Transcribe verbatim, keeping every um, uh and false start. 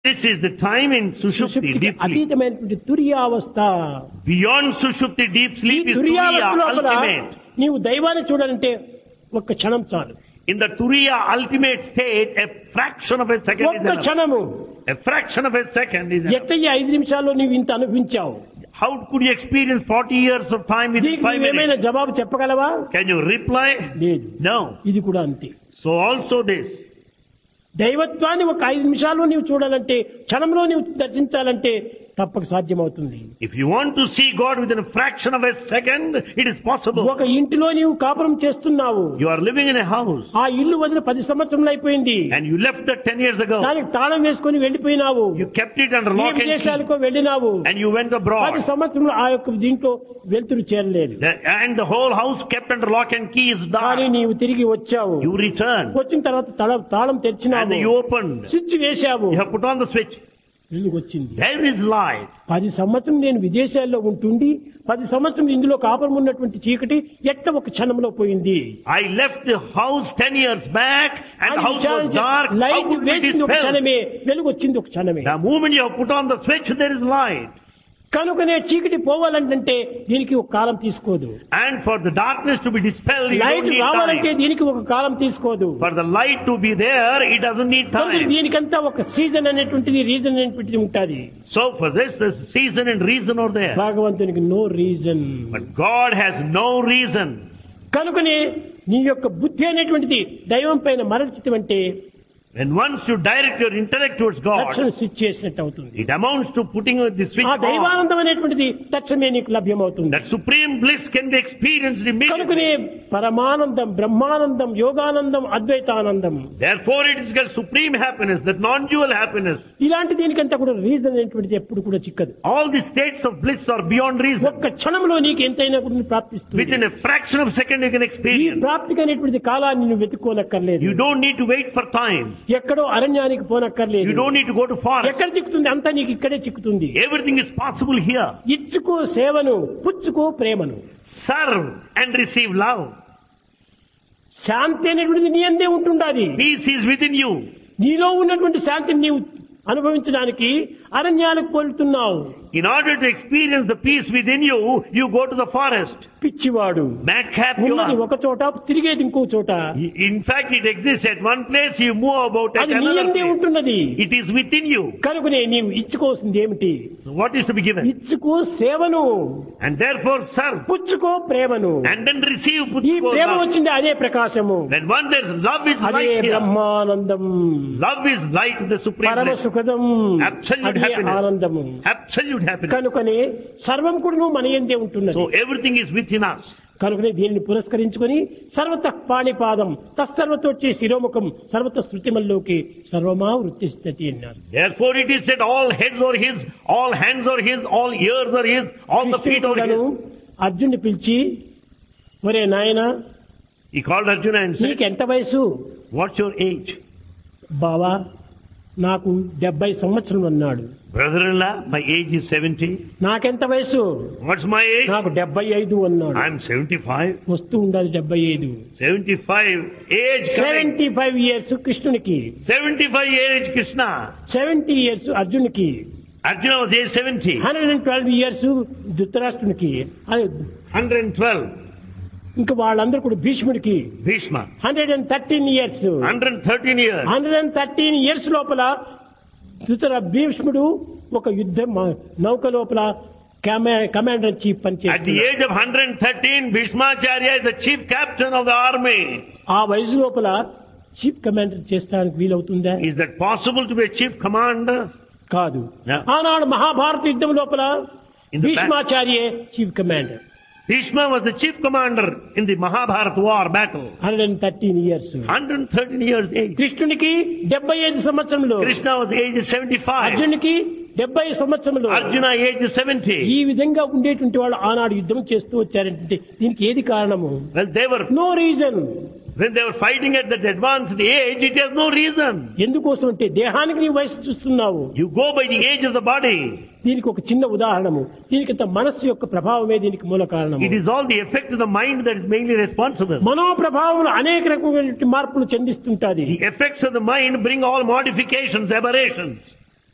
This is the time in Sushupti, సుషుప్తికి deep sleep. అతీతమైనటువంటి తురియావస్థ. Beyond Sushupti, deep ఈ sleep is Turiya, తురియావస్థ లోపల ultimate. నీవు దైవాన్ని చూడాలంటే ఒక్క క్షణం చాలు. In the Turiya ultimate state, a fraction of a second is ఒక్క enough. క్షణము. A fraction of a second is enough. ఎట్ట ఈ ఐదు నిమిషాల్లో నీవు ఇంత అనుభవించావు? How could you experience forty years of time within దీనికి five నువ్వేమైనా minutes? జవాబు చెప్పగలవా? Can you reply? లేదు. No. ఇది కూడా అంతే. So also this. దైవత్వాన్ని ఒక ఐదు నిమిషాల్లో నీవు చూడాలంటే, క్షణంలో నీవు దర్శించాలంటే తప్పక సాధ్యమవుతుంది. If you want to see God within a fraction of a second, it is possible. ఒక ఇంటిలో నీవు కాపురం చేస్తున్నావు. You are living in a house ఆ ఇల్లు వదిలి పది సంవత్సరములు అయిపోయింది. and you left that ten years ago. దానికి తాళం వేసుకొని వెళ్లిపోయినావు. You kept it under A lock and key విదేశాలకో వెళ్ళినావు. and you went పది abroad. సంవత్సరములు ఆ యొక్క దీంట్లో వెలుతురు చేరలేదు. The- And the whole house kept under lock and key is కానీ dark. నీవు తిరిగి వచ్చావు. You returned వచ్చిన తర్వాత తల- తాళం and తెరిచినావు. you opened. స్విచ్ వేశావు. You have put on the switch. ఇల్లు వచ్చింది. There is light. పది సంవత్సరం నేను విదేశాల్లో ఉంటుండి పది సంవత్సరం ఇందులో కాపురం ఉన్నటువంటి చీకటి ఎట్ట ఒక క్షణంలో పోయింది. I left the house ten years back and the అది house was విచారించి dark. How light could it be వేసింది ఒక dispelled? క్షణమే, వెలుగు వచ్చింది ఒక క్షణమే. The moment you have put on the switch, there is light. కనుకనే చీకటి పోవాలంటే దీనికి ఒక కాలం తీసుకోదు. And for the darkness to be dispelled, you light don't need రావాలంటే time. దీనికి ఒక కాలం తీసుకోదు. For the light to be there, it doesn't need కనుక time. దీనికంతా ఒక సీజన్ అనేటువంటిది, రీజన్ అనేటువంటిది ఉంటుంది. So for this, there's season and reason are there. భగవంతునికి no reason. But God has no reason. కనుకనే నీ యొక్క బుద్ధి అనేటువంటిది దైవం పైన మరచితం అంటే When once you direct your intellect towards God, తక్షణ స్విచ్ చేసినట్టు అవుతుంది. it amounts to putting the switch ఆ on. దైవానందం అనేటువంటిది తక్షణమే నీకు లభ్యమవుతుంది. That supreme bliss can be experienced immediately. కనుకనే పరమానందం, Brahmanandam, Yoganandam, అద్వైతానందం, Therefore it is called supreme happiness, that non-dual happiness. ఇలాంటి దీనికంతా కూడా రీజన్ అనేటువంటిది ఎప్పుడు కూడా చిక్కదు. All the states of bliss are beyond reason. ఒక్క క్షణంలో నీకు ఎంతైనా కూడా ప్రాప్తిస్తుంది. Within a fraction of a second you can ఈ experience. ప్రాప్తికి అనేటువంటి కాలాన్ని నువ్వు వెతుక్కోనక్కర్లేదు. You don't need to wait for time. ఎక్కడో అరణ్యానికి పోనక్కర్లేదు. You don't need to go to forest. ఎక్కడ చిక్కుతుంది అంతా నీకు ఇక్కడే చిక్కుతుంది. Everything is possible here. ఇచ్చుకో సేవను, పుచ్చుకో ప్రేమను. Serve and receive love. శాంతి అనేటువంటిది నీ అందే ఉంటుండాలి. Peace is within you. నీలో ఉన్నటువంటి శాంతిని నీవు అనుభవించడానికి అరణ్యాలకు పోలుతున్నావు. In order to experience the peace within you, you go to the forest. పిచ్చివాడు. Madcap you ఉన్నది are. ఒక చోట, తిరిగేది ఇంకో చోట. In fact, it exists at one place, you move about at అది నీ another అందే place. ఉంటున్నది. It is within you. కనుకనే నీవు ఇచ్చుకోవాల్సింది ఏమిటి? So what is to be given? ఇచ్చుకో సేవను, And therefore serve. పుచ్చుకో ప్రేమను. And then receive. ఈ ప్రేమ వచ్చింది అదే ప్రకాశము, When one there's love is అదే light here. Brahmanandam, Love is light, the supreme పరమ bliss. సుఖదం, Absolute అదే happiness. ఆనందము. Absolute happiness. కనుకనే సర్వం కూడా మన యందే ఉంటున్నది. So everything is within us. కనుకనే దీనిని పురస్కరించుకొని సర్వత పాణిపాదం తత్సర్వతోచ్చి శిరోముఖం సర్వత శృతిమల్లోకి సర్వమా వృత్తిస్థితి అన్నారు. Therefore it is said all heads are his, all hands are his, all ears are his, all the feet are his. అర్జున్ని పిలిచి, ఒరే నాయనా, He called Arjuna and said, నీకు ఎంత వయసు? what's your age? బావా, నాకు డెబ్బై సంవత్సరం అన్నాడు. Brother-in-law, my age is seventy. నాకెంత వయసు? What's my age? నాకు డెబ్బై ఐదు అన్నాడు. I'm seventy-five. వస్తూ ఉండాలి డెబ్బై ఐదు. seventy-five age coming. Seventy five years కృష్ణునికి, seventy-five age Krishna. Seventy years అర్జునుకి, Arjuna was age seventy. Hundred and twelve years ధృతరాష్ట్రునికి, అది one hundred twelve. ఇంకా వాళ్ళందరూ కూడా భీష్ముడికి Bhishma. Hundred and thirteen years. one hundred thirteen years. Hundred and thirteen years లోపల ధృతర భీష్ముడు ఒక యుద్ధం నౌక లోపల కమాండర్ చీఫ్ At the పనిచేస్తున్నాడు. age of one hundred thirteen, Bhishmacharya is the chief captain of the army. ఆ వయసు లోపల చీఫ్ కమాండర్ చేస్తానికి వీలవుతుందా? Is that possible to be a chief commander? కాదు. Yeah. ఆనాడు మహాభారత యుద్ధం లోపల In the భీష్మాచార్యే chief commander. Bhishma was the chief commander in the Mahabharata war battle. Hundred and thirteen years. one hundred thirteen years age. కృష్ణునికి డెబ్బై ఐదు సంవత్సరంలో, Krishna was age seventy-five. అర్జునునికి డెబ్బై సంవత్సరంలో. Arjuna age seventy. ఈ విధంగా ఉండేటువంటి వాళ్ళు ఆనాడు యుద్ధం చేస్తూ వచ్చారంటే దీనికి ఏది కారణము? Well, they were, no reason. when they were fighting at that advanced age, it has no reason. ఎందుకోసం అంటే దేహానికి నీ వయసు చూస్తున్నావు. You go by the age of the body. దీనికి ఒక చిన్న ఉదాహరణము, దీనికి అంత మనస్సు యొక్క ప్రభావమే దీనికి మూల కారణం. It is all the effect of the mind that is mainly responsible. మనో ప్రభావం అనేక రకమైన మార్పులు చెందిస్తుంటాది. The effects of the mind bring all modifications, aberrations.